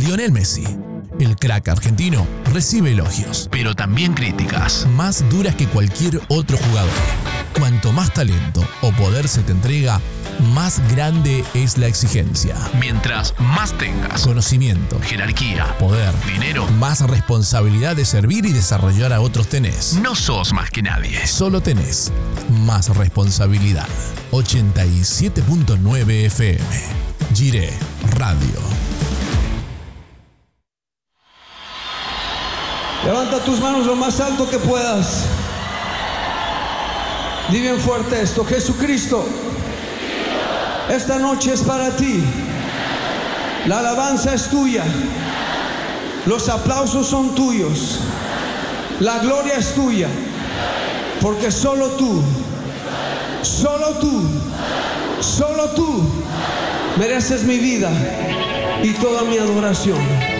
Lionel Messi, el crack argentino, recibe elogios, pero también críticas, más duras que cualquier otro jugador. Cuanto más talento o poder se te entrega, más grande es la exigencia. Mientras más tengas conocimiento, jerarquía, poder, dinero, más responsabilidad de servir y desarrollar a otros tenés. No sos más que nadie, solo tenés más responsabilidad. 87.9 FM, Gire Radio. Levanta tus manos lo más alto que puedas. Di bien fuerte esto: Jesucristo, esta noche es para ti. La alabanza es tuya. Los aplausos son tuyos. La gloria es tuya. Porque solo tú mereces mi vida y toda mi adoración.